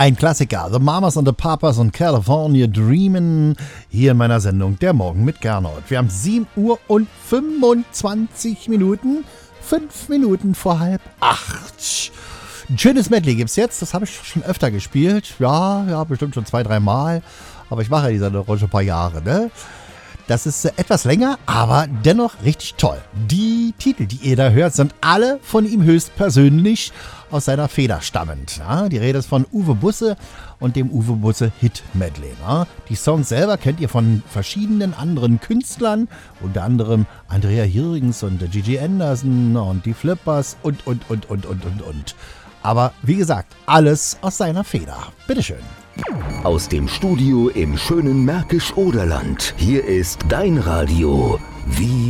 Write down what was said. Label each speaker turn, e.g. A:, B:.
A: Ein Klassiker, The Mamas and the Papas und California Dreamin', hier in meiner Sendung Der Morgen mit Gernot. Wir haben 7 Uhr und 25 Minuten, 5 Minuten vor 7:30. Ein schönes Medley gibt's jetzt, das habe ich schon öfter gespielt. Ja, bestimmt schon 2-3 Mal, aber ich mache ja diese Rolle schon ein paar Jahre, ne? Das ist etwas länger, aber dennoch richtig toll. Die Titel, die ihr da hört, sind alle von ihm höchstpersönlich aus seiner Feder stammend. Ja, die Rede ist von Uwe Busse und dem Uwe Busse Hit Medley. Ja, die Songs selber kennt ihr von verschiedenen anderen Künstlern, unter anderem Andrea Jürgens und Gigi Anderson und die Flippers und. Aber wie gesagt, alles aus seiner Feder. Bitteschön.
B: Aus dem Studio im schönen Märkisch-Oderland. Hier ist dein Radio. Wie